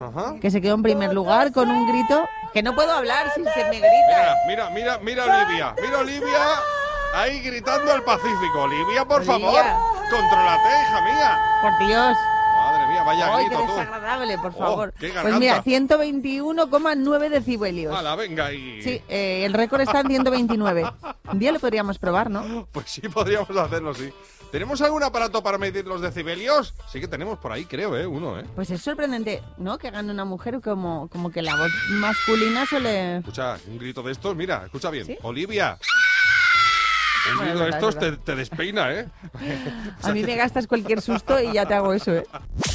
Ajá. que se quedó en primer lugar con un grito que no puedo hablar si se me grita. Mira Olivia. Mira Olivia ahí gritando al Pacífico. Olivia, por Olivia. favor, contrólate, hija mía. Por Dios. Madre mía, vaya ¡Ay, grito qué tú. desagradable, por favor! qué Pues mira, garganta. 121,9 decibelios. Hala, venga y... Sí, el récord está en 129. Un día lo podríamos probar, ¿no? Pues sí, podríamos hacerlo, sí. ¿Tenemos algún aparato para medir los decibelios? Sí que tenemos por ahí, creo, uno, Pues es sorprendente, ¿no? Que gane una mujer como que la voz masculina suele... Escucha, un grito de estos, mira, escucha bien. ¿Sí? Olivia. Un Bueno, grito de es estos verdad. te despeina, A mí me gastas cualquier susto y ya te hago eso, ¿eh?